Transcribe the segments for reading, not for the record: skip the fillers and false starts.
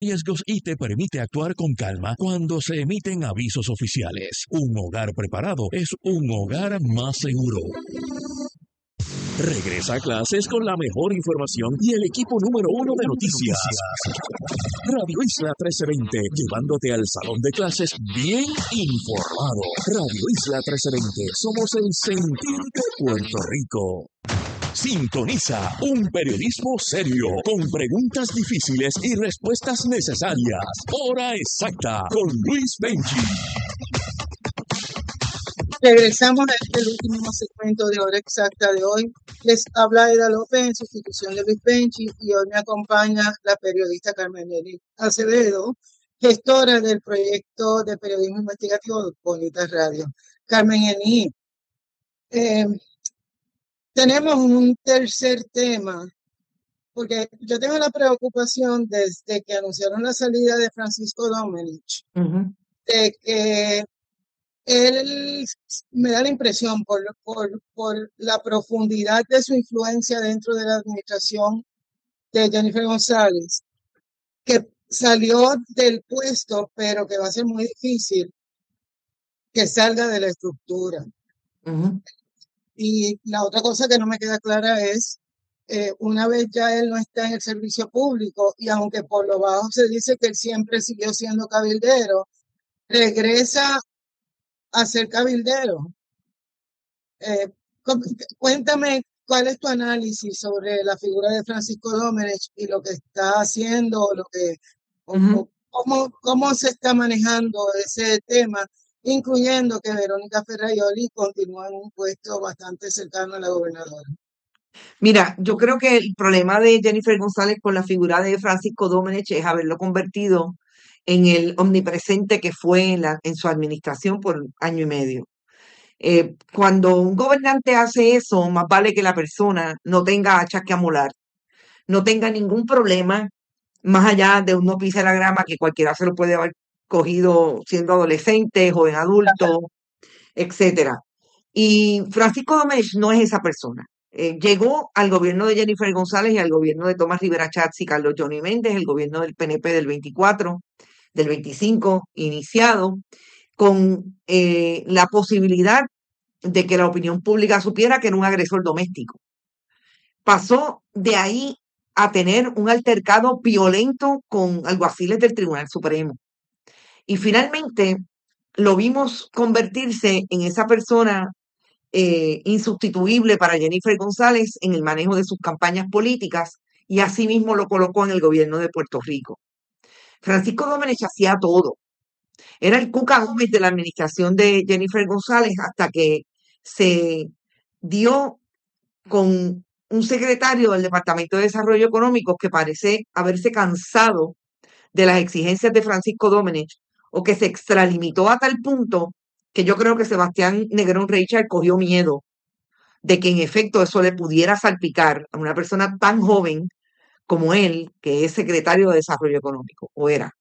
riesgos y te permite actuar con calma cuando se emiten avisos oficiales. Un hogar preparado es un hogar más seguro. Regresa a clases con la mejor información y el equipo número 1 de noticias. Radio Isla 1320, llevándote al salón de clases bien informado. Radio Isla 1320, somos el sentir de Puerto Rico. Sintoniza un periodismo serio, con preguntas difíciles y respuestas necesarias. Hora exacta con Luis Benchi. Regresamos a el último segmento de Hora Exacta de hoy. Les habla Aida López en sustitución de Luis Benchi y hoy me acompaña la periodista Carmen Yelitza Acevedo, gestora del proyecto de periodismo investigativo de Bonitas Radio. Carmen Yelitza, tenemos un tercer tema, porque yo tengo la preocupación desde que anunciaron la salida de Francisco Domenech, de que él me da la impresión por la profundidad de su influencia dentro de la administración de Jennifer González, que salió del puesto, pero que va a ser muy difícil que salga de la estructura. Y la otra cosa que no me queda clara es, una vez ya él no está en el servicio público, y aunque por lo bajo se dice que él siempre siguió siendo cabildero, regresa a ser cabildero. Cuéntame cuál es tu análisis sobre la figura de Francisco Domenech y lo que está haciendo, cómo se está manejando ese tema, incluyendo que Verónica Ferraioli continúa en un puesto bastante cercano a la gobernadora. Mira, yo creo que el problema de Jennifer González con la figura de Francisco Domenech es haberlo convertido en el omnipresente que fue en su administración por año y medio. Cuando un gobernante hace eso, más vale que la persona no tenga hachas que amolar, no tenga ningún problema, más allá de uno pise la grama, que cualquiera se lo puede haber cogido siendo adolescente, joven adulto, etcétera. Y Francisco Domenech no es esa persona. Llegó al gobierno de Jennifer González y al gobierno de Tomás Rivera Schatz y Carlos Johnny Méndez, el gobierno del PNP del 24, del 25, iniciado, con la posibilidad de que la opinión pública supiera que era un agresor doméstico. Pasó de ahí a tener un altercado violento con alguaciles del Tribunal Supremo. Y finalmente lo vimos convertirse en esa persona insustituible para Jennifer González en el manejo de sus campañas políticas, y asimismo lo colocó en el gobierno de Puerto Rico. Francisco Domenech hacía todo. Era el Cuca Gómez de la administración de Jennifer González, hasta que se dio con un secretario del Departamento de Desarrollo Económico que parece haberse cansado de las exigencias de Francisco Domenech, o que se extralimitó a tal punto que yo creo que Sebastián Negrón Reichard cogió miedo de que en efecto eso le pudiera salpicar a una persona tan joven como él, que es secretario de Desarrollo Económico, o era.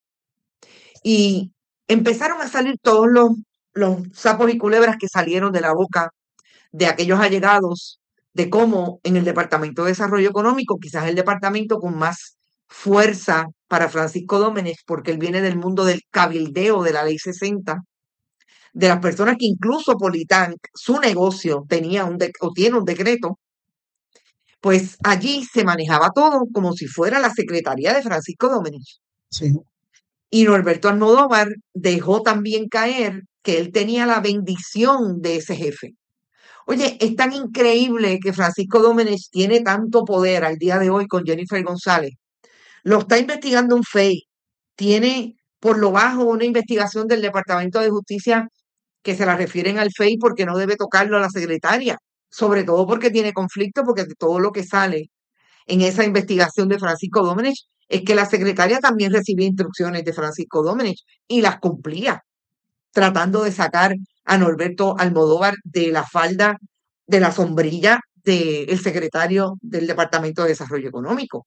Y empezaron a salir todos los sapos y culebras que salieron de la boca de aquellos allegados, de cómo en el Departamento de Desarrollo Económico, quizás el departamento con más fuerza para Francisco Domenech, porque él viene del mundo del cabildeo de la Ley 60, de las personas que incluso Politank, su negocio, tenía o tiene un decreto, pues allí se manejaba todo como si fuera la secretaría de Francisco Domenech. Sí. Y Norberto Almodóvar dejó también caer que él tenía la bendición de ese jefe. Oye, es tan increíble que Francisco Domenech tiene tanto poder al día de hoy con Jennifer González. Lo está investigando un FEI. Tiene por lo bajo una investigación del Departamento de Justicia que se la refieren al FEI porque no debe tocarlo a la secretaria, sobre todo porque tiene conflicto, porque de todo lo que sale en esa investigación de Francisco Domenech es que la secretaria también recibía instrucciones de Francisco Domenech y las cumplía, tratando de sacar a Norberto Almodóvar de la falda, de la sombrilla del secretario del Departamento de Desarrollo Económico.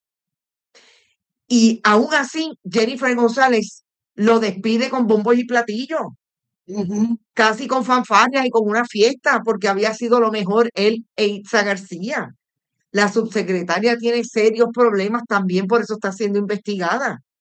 Y aún así, Jennifer González lo despide con bombos y platillos, casi con fanfarrias y con una fiesta, porque había sido lo mejor él e Itza García. La subsecretaria tiene serios problemas también, por eso está siendo investigada.